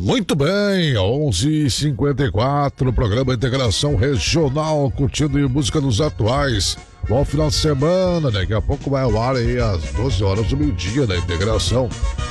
Muito bem, 11h54, programa Integração Regional, curtindo música nos atuais. Bom final de semana, daqui a pouco vai ao ar aí às 12 horas do meio-dia da Integração.